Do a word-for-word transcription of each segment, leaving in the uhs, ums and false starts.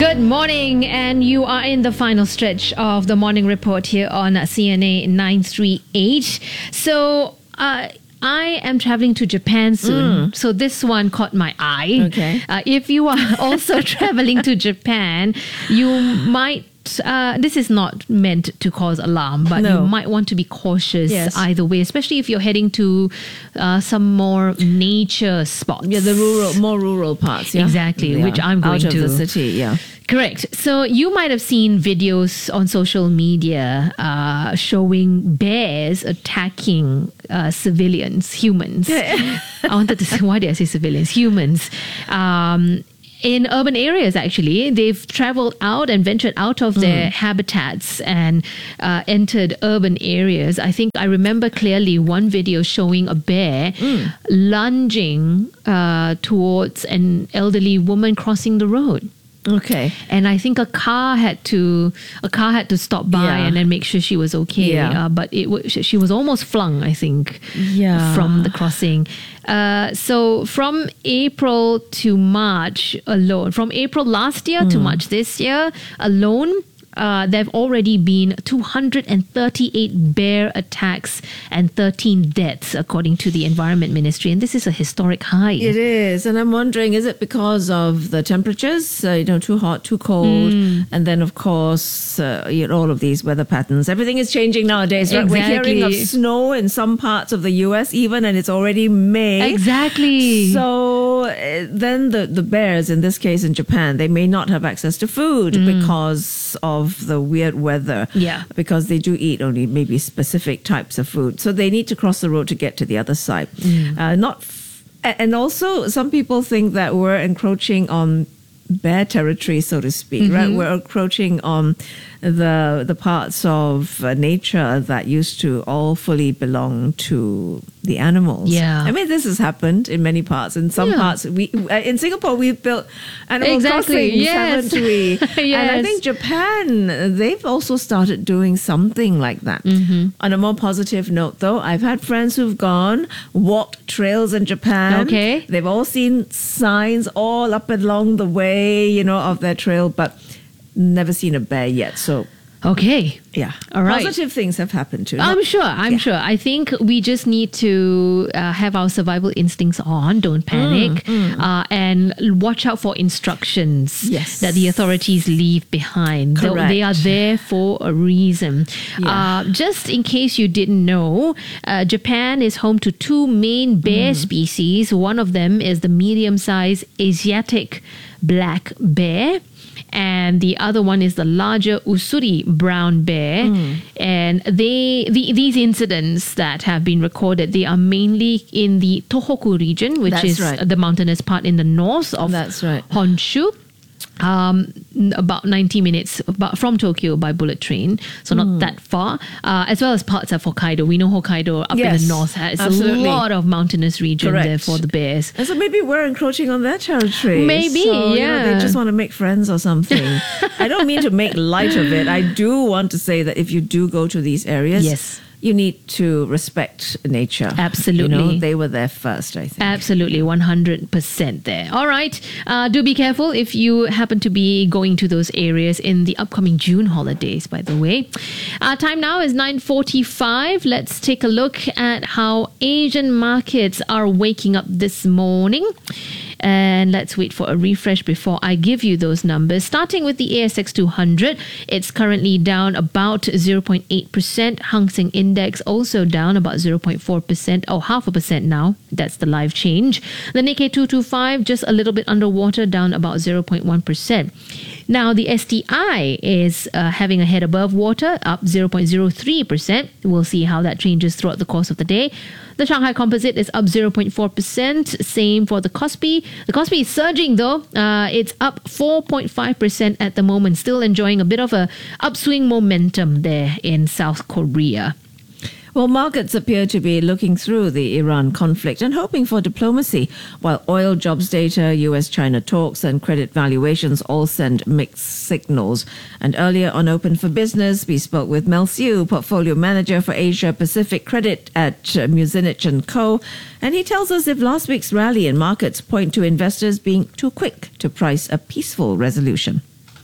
Good morning, and you are in the final stretch of the morning report here on C N A nine three eight. So, uh, I am traveling to Japan soon, mm. so this one caught my eye. Okay. Uh, if you are also traveling to Japan, you might. Uh, this is not meant to cause alarm, but no. you might want to be cautious yes. either way, especially if you're heading to uh, some more nature spots. Yeah, the rural, more rural parts. Yeah? Exactly, yeah. which I'm going out to. of the city. Yeah. Correct. So you might have seen videos on social media uh, showing bears attacking uh, civilians, humans. I wanted to say, why did I say civilians? Humans. Um, in urban areas, actually, they've traveled out and ventured out of mm. their habitats and uh, entered urban areas. I think I remember clearly one video showing a bear mm. lunging uh, towards an elderly woman crossing the road. Okay. And I think a car had to a car had to stop by yeah. and then make sure she was okay. Yeah. Uh, but it w- she was almost flung, I think, yeah. from the crossing. Uh, so from April to March alone, from April last year mm. to March this year alone, Uh, there have already been two hundred thirty-eight bear attacks and thirteen deaths, according to the Environment Ministry. And this is a historic high. It is. And I'm wondering, is it because of the temperatures? Uh, you know, too hot, too cold. Mm. And then, of course, uh, you know, all of these weather patterns. Everything is changing nowadays. Right? Exactly. We're hearing of snow in some parts of the U S even, and it's already May. Exactly. So uh, then the, the bears, in this case in Japan, they may not have access to food mm. because of of the weird weather, yeah, because they do eat only maybe specific types of food, so they need to cross the road to get to the other side. Mm. Uh, not, f- and also some people think that we're encroaching on bear territory, so to speak. Mm-hmm. Right, we're encroaching on the the parts of uh, nature that used to all fully belong to the animals. Yeah, I mean, this has happened in many parts. In some yeah. parts, we uh, in Singapore we've built animal exactly. crossings, yes. haven't we? yes. And I think Japan, they've also started doing something like that. Mm-hmm. On a more positive note, though, I've had friends who've gone, walked trails in Japan. Okay, they've all seen signs all up and along the way, you know, of their trail, but never seen a bear yet. So, okay. Yeah. All right. Positive things have happened too. I'm sure. I'm yeah. sure. I think we just need to uh, have our survival instincts on. Don't panic. Mm, mm. Uh, and watch out for instructions yes. that the authorities leave behind. Correct. They are there for a reason. Yeah. Uh, just in case you didn't know, uh, Japan is home to two main bear mm. species. One of them is the medium-sized Asiatic black bear, and the other one is the larger Usuri brown bear. Mm. And they the, these incidents that have been recorded, they are mainly in the Tohoku region, which That's is right. the mountainous part in the north of That's right. Honshu. Um, about ninety minutes about, from Tokyo by bullet train, so not mm. that far, uh, as well as parts of Hokkaido. We know Hokkaido up yes, in the north has absolutely. a lot of mountainous region Correct. there for the bears. And so maybe we're encroaching on their territory. Maybe, so, yeah. You know, they just want to make friends or something. I don't mean to make light of it. I do want to say that if you do go to these areas, yes, you need to respect nature. Absolutely. You know, they were there first, I think. Absolutely, one hundred percent there. All right. Uh, do be careful if you happen to be going to those areas in the upcoming June holidays, by the way. Our time now is nine forty-five. Let's take a look at how Asian markets are waking up this morning. And let's wait for a refresh before I give you those numbers. Starting with the A S X two hundred, it's currently down about zero point eight percent. Hang Seng Index also down about zero point four percent, or half a percent now. That's the live change. The Nikkei two twenty-five just a little bit underwater, down about zero point one percent. Now, the S T I is uh, having a head above water, up zero point zero three percent. We'll see how that changes throughout the course of the day. The Shanghai Composite is up zero point four percent. Same for the Kospi. The Kospi is surging though. Uh, it's up four point five percent at the moment. Still enjoying a bit of a upswing momentum there in South Korea. Well, markets appear to be looking through the Iran conflict and hoping for diplomacy, while oil jobs data, U S-China talks and credit valuations all send mixed signals. And earlier on Open for Business, we spoke with Mel Siu, Portfolio Manager for Asia Pacific Credit at Muzinich and Co. And he tells us if last week's rally in markets point to investors being too quick to price a peaceful resolution.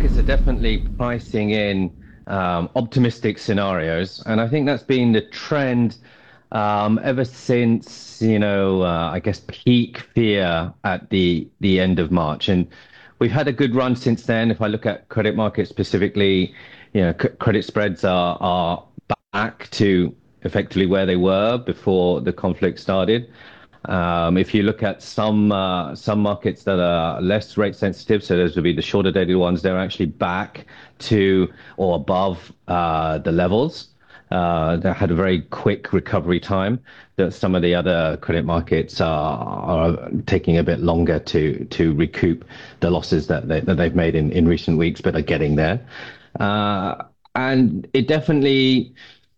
markets are definitely pricing in um, optimistic scenarios, and I think that's been the trend um, ever since, you know, uh, I guess peak fear at the the end of March, and we've had a good run since then. If I look at credit markets specifically, you know, c- credit spreads are are back to effectively where they were before the conflict started. Um, if you look at some uh, some markets that are less rate sensitive, so those would be the shorter dated ones, they're actually back to or above uh, the levels. Uh, they had a very quick recovery time. That some of the other credit markets are, are taking a bit longer to to recoup the losses that, they, that they've made in, in recent weeks, but are getting there. Uh, and it definitely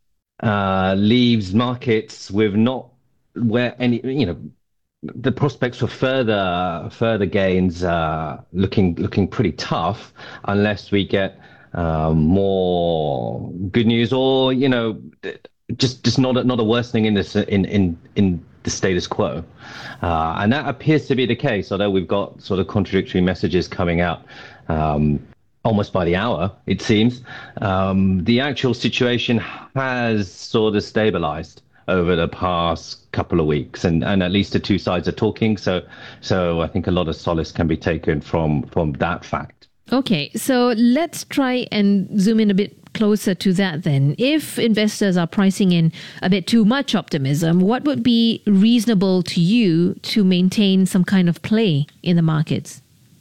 uh, leaves markets with not where any, you know, the prospects for further further gains uh, looking looking pretty tough unless we get um, more good news, or you know, just just not a, not a worsening in this in in in the status quo, uh, and that appears to be the case. Although we've got sort of contradictory messages coming out. Um, almost by the hour, it seems. Um, the actual situation has sort of stabilized over the past couple of weeks, and, and at least the two sides are talking. So, so I think a lot of solace can be taken from from that fact. Okay, so let's try and zoom in a bit closer to that then. If investors are pricing in a bit too much optimism, what would be reasonable to you to maintain some kind of play in the markets?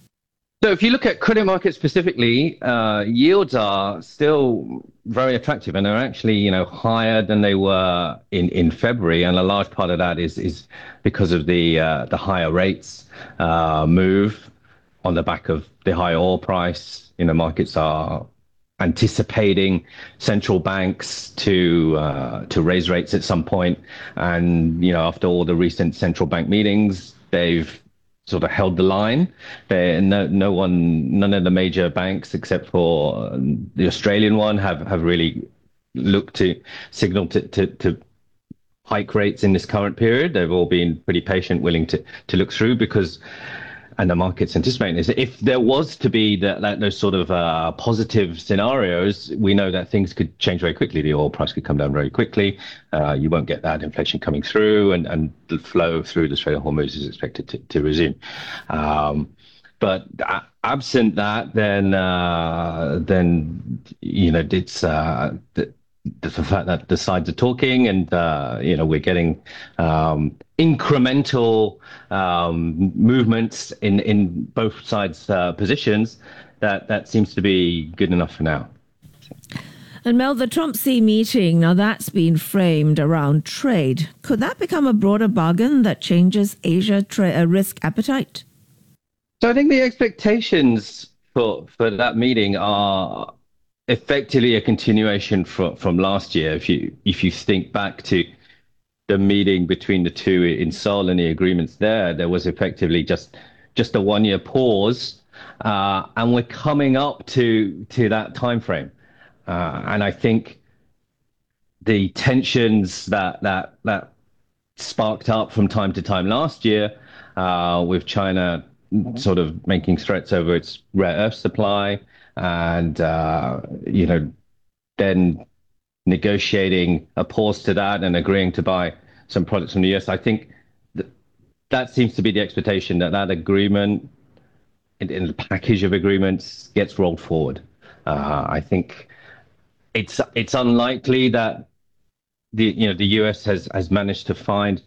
So if you look at credit markets specifically, uh, yields are still very attractive, and they're actually, you know, higher than they were in, in February. And a large part of that is is because of the uh, the higher rates uh, move on the back of the high oil price. You know, markets are anticipating central banks to uh, to raise rates at some point, and you know, after all the recent central bank meetings, they've sort of held the line. They, no, no one, none of the major banks except for the Australian one have, have really looked to signal to, to, to hike rates in this current period. They've all been pretty patient, willing to, to look through because, and the market's anticipating is if there was to be that, that those sort of uh, positive scenarios, we know that things could change very quickly. The oil price could come down very quickly. Uh, you won't get that inflation coming through, and, and the flow through the Strait of Hormuz is expected to, to resume. Um, but uh, absent that, then uh, then you know it's uh, the, the fact that the sides are talking, and uh, you know we're getting um, incremental um, movements in in both sides' uh, positions. That that seems to be good enough for now. And Mel, the Trump-Xi meeting, now that's been framed around trade. Could that become a broader bargain that changes Asia tra- uh, risk appetite? So I think the expectations for for that meeting are effectively a continuation from from last year. If you if you think back to the meeting between the two in Seoul and the agreements there, there was effectively just just a one year pause, uh, and we're coming up to to that time frame, uh, and I think the tensions that that that sparked up from time to time last year, uh, with China sort of making threats over its rare earth supply, and uh, you know, then negotiating a pause to that and agreeing to buy some products from the U S. I think th- that seems to be the expectation, that that agreement, in, in the package of agreements, gets rolled forward. Uh, I think it's it's unlikely that the you know the U S has has managed to find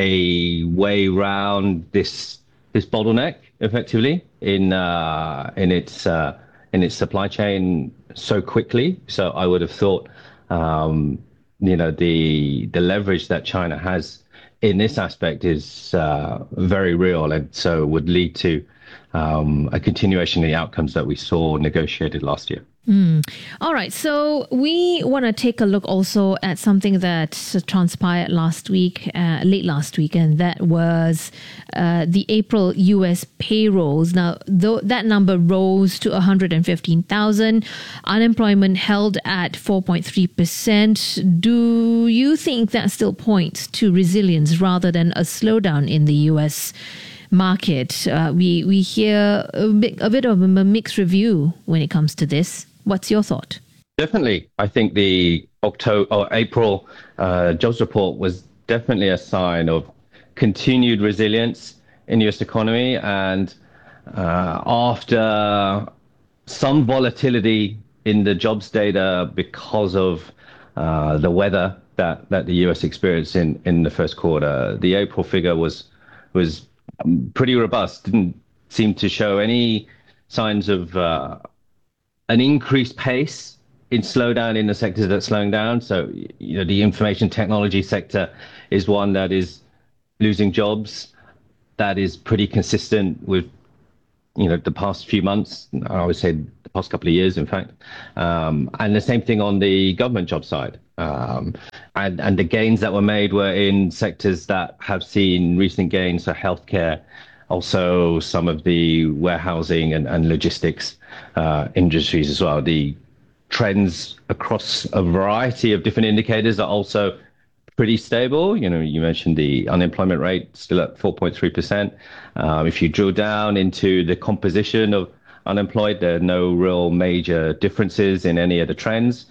a way around this this bottleneck effectively in uh, in its uh, in its supply chain so quickly. So I would have thought, um, you know, the the leverage that China has in this aspect is uh, very real, and so would lead to um, a continuation of the outcomes that we saw negotiated last year. Mm. All right. So we want to take a look also at something that transpired last week, uh, late last week, and that was uh, the April U S payrolls. Now, though that number rose to one hundred fifteen thousand, unemployment held at four point three percent. Do you think that still points to resilience rather than a slowdown in the U S market. Uh, we we hear a bit, a bit of a mixed review when it comes to this. What's your thought? Definitely. I think the October or April uh, jobs report was definitely a sign of continued resilience in the U S economy. And uh, after some volatility in the jobs data because of uh, the weather that, that the U S experienced in, in the first quarter, the April figure was was pretty robust. Didn't seem to show any signs of uh, an increased pace in slowdown in the sectors that's slowing down. So, you know, the information technology sector is one that is losing jobs. That is pretty consistent with, you know, the past few months. I would say the past couple of years, in fact. Um, and the same thing on the government job side. Um, and, and the gains that were made were in sectors that have seen recent gains, so healthcare, also some of the warehousing and, and logistics uh, industries as well. The trends across a variety of different indicators are also pretty stable. You know, you mentioned the unemployment rate still at four point three percent. Um, if you drill down into the composition of unemployed, there are no real major differences in any of the trends.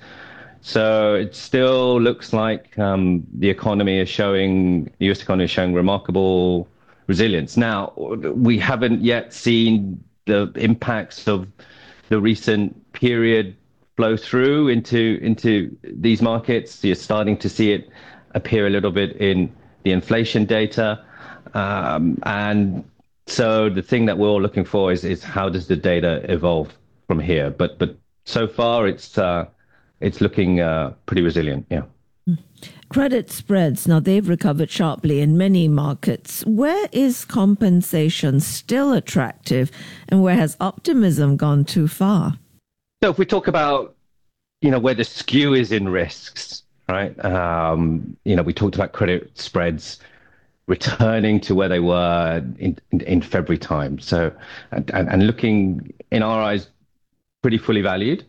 So it still looks like um, the economy is showing, the U S economy is showing remarkable resilience. Now, we haven't yet seen the impacts of the recent period flow through into into these markets. You're starting to see it appear a little bit in the inflation data. Um, and so the thing that we're all looking for is, is how does the data evolve from here? But but so far, it's uh, it's looking uh, pretty resilient, yeah. Credit spreads, now they've recovered sharply in many markets. Where is compensation still attractive, and where has optimism gone too far? So if we talk about, you know, where the skew is in risks, right? Um, you know, we talked about credit spreads returning to where they were in, in, in February time. So, and, and looking in our eyes, pretty fully valued.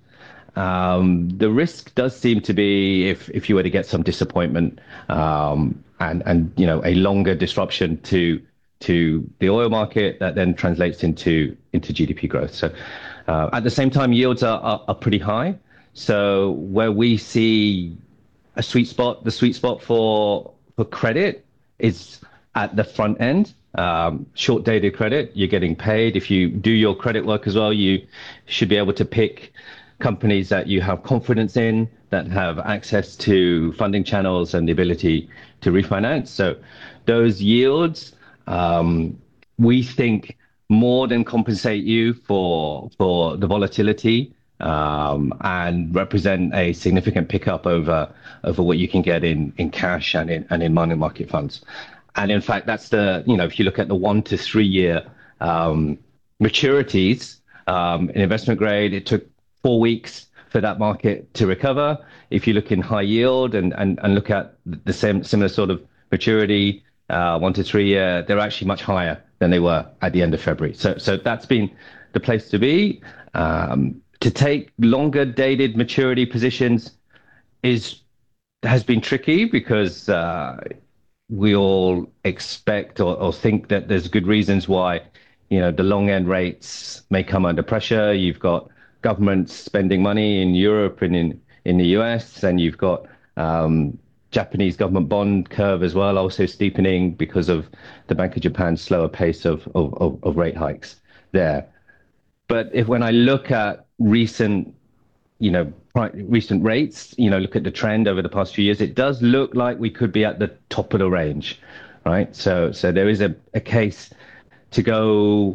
Um, the risk does seem to be if, if you were to get some disappointment um, and, and, you know, a longer disruption to to the oil market that then translates into into G D P growth. So uh, at the same time, yields are, are, are pretty high. So where we see a sweet spot, the sweet spot for for credit is at the front end. Um, short dated credit, you're getting paid. If you do your credit work as well, you should be able to pick companies that you have confidence in, that have access to funding channels and the ability to refinance. So those yields, um, we think, more than compensate you for for the volatility um, and represent a significant pickup over over what you can get in in cash and in and in money market funds. And in fact, that's the, you know, if you look at the one to three year um, maturities um, in investment grade, it took four weeks for that market to recover. If you look in high yield and and, and look at the same similar sort of maturity, uh, one to three year, they're actually much higher than they were at the end of February. So so that's been the place to be. Um, to take longer dated maturity positions is has been tricky because uh, we all expect or, or think that there's good reasons why, you know, the long end rates may come under pressure. You've got governments spending money in Europe and in, in the U S, and you've got um, Japanese government bond curve as well, also steepening because of the Bank of Japan's slower pace of, of, of, of rate hikes there. But if when I look at recent, you know, recent rates, you know, look at the trend over the past few years, it does look like we could be at the top of the range, right? So, so there is a, a case to go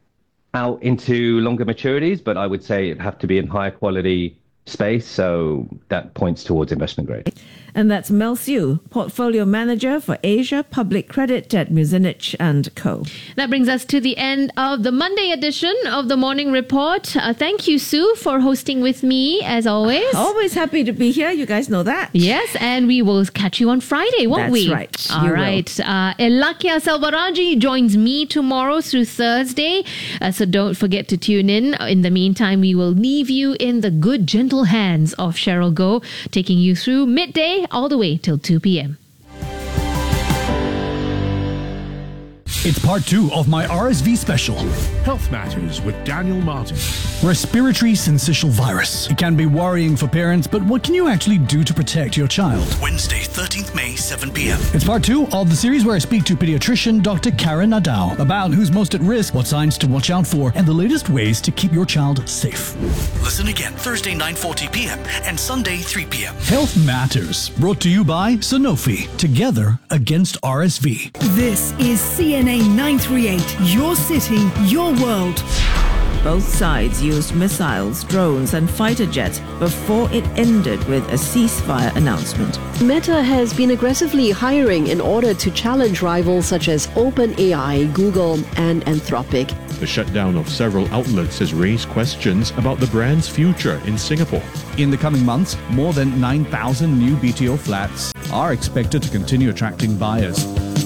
out into longer maturities, but I would say it'd have to be in higher quality space. So that points towards investment grade. And that's Mel Siu, Portfolio Manager for Asia Public Credit at Muzinich and Co. That brings us to the end of the Monday edition of the Morning Report. Uh, thank you, Sue, for hosting with me, as always. Always happy to be here. You guys know that. Yes, and we will catch you on Friday, won't That's we? right. All You right. Uh, Elakia Selvaraji joins me tomorrow through Thursday. Uh, so don't forget to tune in. In the meantime, we will leave you in the good, gentle hands of Cheryl Goh, taking you through midday all the way till two p.m. It's part two of my R S V special. Health Matters with Daniel Martin. Respiratory syncytial virus. It can be worrying for parents, but what can you actually do to protect your child? Wednesday, thirteenth May, seven p.m. It's part two of the series where I speak to pediatrician Doctor Karen Nadao about who's most at risk, what signs to watch out for, and the latest ways to keep your child safe. Listen again Thursday, nine forty p.m. and Sunday, three p.m. Health Matters, brought to you by Sanofi. Together against R S V. This is C N A nine thirty-eight, your city, your world. Both sides used missiles, drones, and fighter jets before it ended with a ceasefire announcement. Meta has been aggressively hiring in order to challenge rivals such as OpenAI, Google, and Anthropic. The shutdown of several outlets has raised questions about the brand's future in Singapore. In the coming months, more than nine thousand new B T O flats are expected to continue attracting buyers.